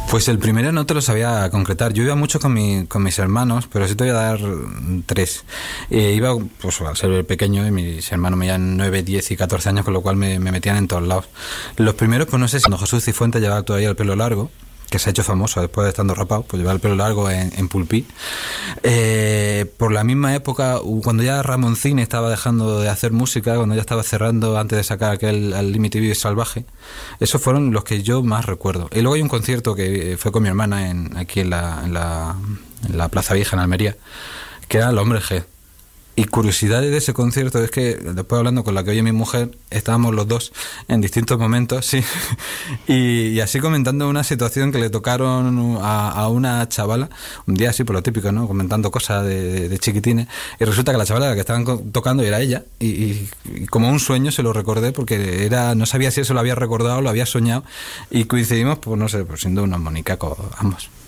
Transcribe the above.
Pues el primero no te lo sabía concretar. Yo iba mucho con mis hermanos, pero sí te voy a dar tres. Iba, pues al ser pequeño, y mis hermanos me llevan 9, 10 y 14 años, con lo cual me metían en todos lados. Los primeros, pues no sé si cuando Jesús Cifuentes llevaba todavía el pelo largo, que se ha hecho famoso después de estando rapado, pues llevaba el pelo largo en Pulpí. Por la misma época, cuando ya Ramoncín estaba dejando de hacer música, cuando ya estaba cerrando antes de sacar aquel Al Límite Vive Salvaje, esos fueron los que yo más recuerdo. Y luego hay un concierto que fue con mi hermana aquí en la Plaza Vieja en Almería, que era el Hombre G. Y curiosidades de ese concierto es que, después hablando con la que oye mi mujer, estábamos los dos en distintos momentos, sí, y así comentando una situación que le tocaron a una chavala, un día así por lo típico, ¿no? Comentando cosas de chiquitines, y resulta que la chavala a la que estaban tocando era ella, y como un sueño se lo recordé, porque no sabía si eso lo había recordado o lo había soñado, y coincidimos, pues no sé, pues siendo unos monicacos ambos.